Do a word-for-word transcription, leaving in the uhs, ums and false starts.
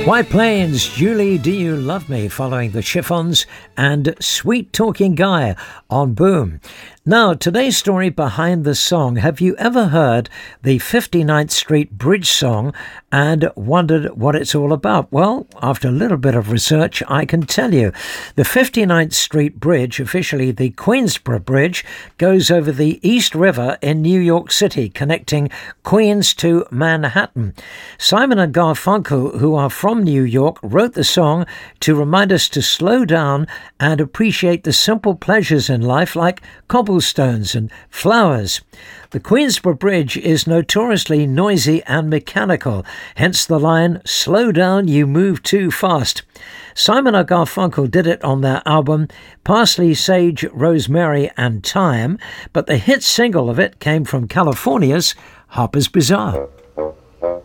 White Plains, Julie, Do You Love Me, following the Chiffons, and Sweet Talking Guy on Boom. Now, today's story behind the song. Have you ever heard the fifty-ninth Street Bridge song and wondered what it's all about? Well, after a little bit of research, I can tell you. The fifty-ninth Street Bridge, officially the Queensboro Bridge, goes over the East River in New York City, connecting Queens to Manhattan. Simon and Garfunkel, who are from New York, wrote the song to remind us to slow down and appreciate the simple pleasures in life like cobblestones and flowers. The Queensboro Bridge is notoriously noisy and mechanical, hence the line, "Slow down, you move too fast." Simon and Garfunkel did it on their album Parsley, Sage, Rosemary and Thyme, but the hit single of it came from California's Harper's Bazaar.